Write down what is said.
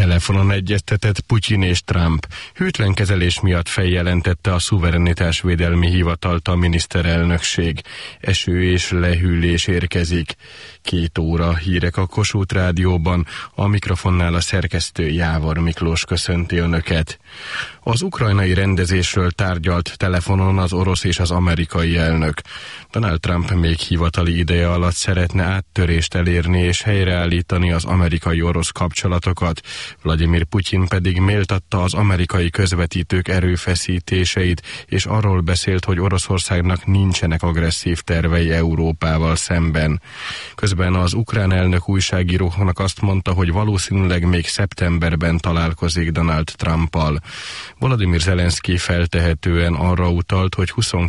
Telefonon egyeztetett Putyin és Trump. Hűtlen kezelés miatt feljelentette a szuverenitásvédelmi hivatalt a miniszterelnökség. Eső és lehűlés érkezik. 2 óra hírek a Kossuth Rádióban, a mikrofonnál a szerkesztő Jávor Miklós köszönti Önöket. Az ukrajnai rendezésről tárgyalt telefonon az orosz és az amerikai elnök. Donald Trump még hivatali ideje alatt szeretne áttörést elérni és helyreállítani az amerikai-orosz kapcsolatokat. Vladimir Putyin pedig méltatta az amerikai közvetítők erőfeszítéseit, és arról beszélt, hogy Oroszországnak nincsenek agresszív tervei Európával szemben. Közben az ukrán elnök újságíróknak azt mondta, hogy valószínűleg még szeptemberben találkozik Donald Trumpal. Volodymyr Zelenszky feltehetően arra utalt, hogy